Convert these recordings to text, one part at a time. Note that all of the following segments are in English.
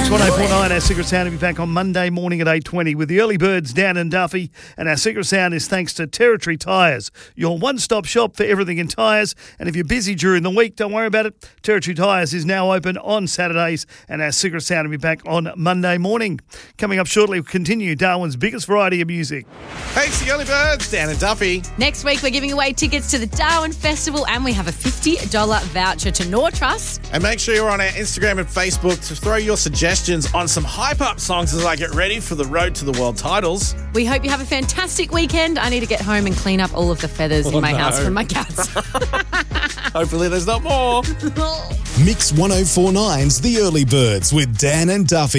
Mix 1049, our Secret Sound will be back on Monday morning at 8:20 with the early birds, Dan and Duffy. And our Secret Sound is thanks to Territory Tyres, your one-stop shop for everything in tyres. And if you're busy during the week, don't worry about it. Territory Tyres is now open on Saturdays, and our Secret Sound will be back on Monday morning. Coming up shortly, we'll continue Darwin's biggest variety of music. Hey, it's the early birds, Dan and Duffy. Next week, we're giving away tickets to the Darwin Festival, and we have a $50 voucher to Nortrust. And make sure you're on our Instagram and Facebook to throw your suggestions on some hype-up songs as I get ready for the road to the world titles. We hope you have a fantastic weekend. I need to get home and clean up all of the feathers in my house from my cats. Hopefully there's not more. Mix 1049's The Early Birds with Dan and Duffy.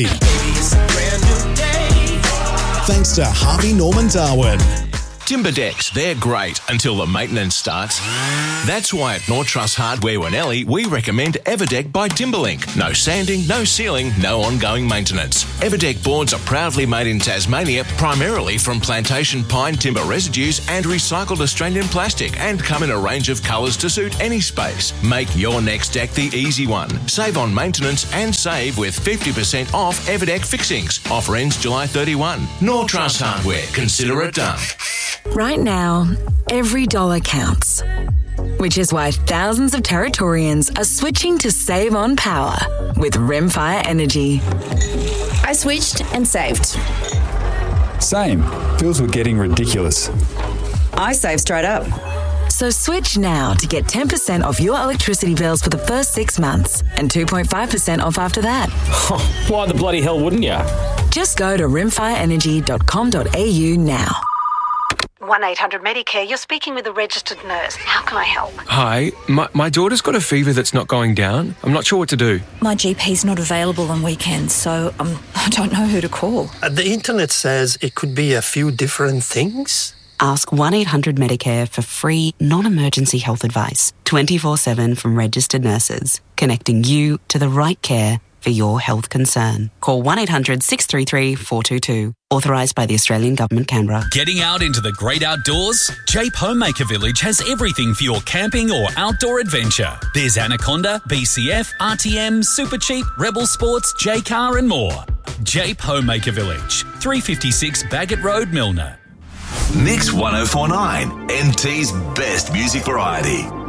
Thanks to Harvey Norman Darwin. Timber decks, they're great until the maintenance starts. That's why at Nortrust Hardware Wanelli, we recommend Everdeck by Timberlink. No sanding, no sealing, no ongoing maintenance. Everdeck boards are proudly made in Tasmania, primarily from plantation pine timber residues and recycled Australian plastic, and come in a range of colours to suit any space. Make your next deck the easy one. Save on maintenance and save with 50% off Everdeck fixings. Offer ends July 31. Nortrust Hardware. Consider it done. Right now, every dollar counts, which is why thousands of Territorians are switching to save on power with Rimfire Energy. I switched and saved. Same. Bills were getting ridiculous. I saved straight up. So switch now to get 10% off your electricity bills for the first 6 months and 2.5% off after that. Why the bloody hell wouldn't you? Just go to rimfireenergy.com.au now. 1-800-Medicare, you're speaking with a registered nurse. How can I help? Hi, my daughter's got a fever that's not going down. I'm not sure what to do. My GP's not available on weekends, so I don't know who to call. The internet says it could be a few different things. Ask 1-800-Medicare for free, non-emergency health advice, 24/7 from registered nurses, connecting you to the right care for your health concern. Call 1-800-633-422. Authorised by the Australian Government, Canberra. Getting out into the great outdoors? Jape Homemaker Village has everything for your camping or outdoor adventure. There's Anaconda, BCF, RTM, Supercheap, Rebel Sports, J-Car and more. Jape Homemaker Village, 356 Baggett Road, Milner. Mix 1049, NT's best music variety.